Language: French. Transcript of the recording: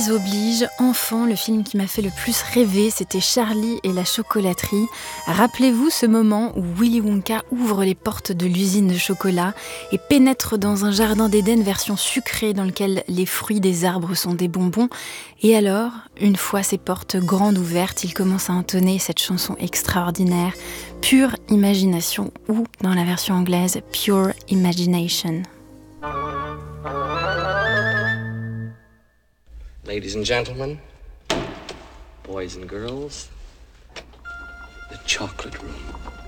90s oblige, enfant, le film qui m'a fait le plus rêver, c'était Charlie et la chocolaterie. Rappelez-vous ce moment où Willy Wonka ouvre les portes de l'usine de chocolat et pénètre dans un jardin d'Éden version sucrée dans lequel les fruits des arbres sont des bonbons. Et alors, une fois ces portes grandes ouvertes, il commence à entonner cette chanson extraordinaire, Pure Imagination, ou dans la version anglaise, Pure Imagination. Ladies and gentlemen, boys and girls, the chocolate room.